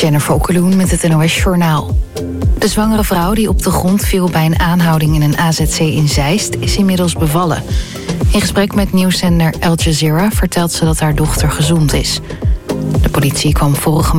Jennifer Okkeloen met het NOS Journaal. De zwangere vrouw die op de grond viel bij een aanhouding in een AZC in Zeist is inmiddels bevallen. In gesprek met nieuwszender Al Jazeera vertelt ze dat haar dochter gezond is. De politie kwam vorige maand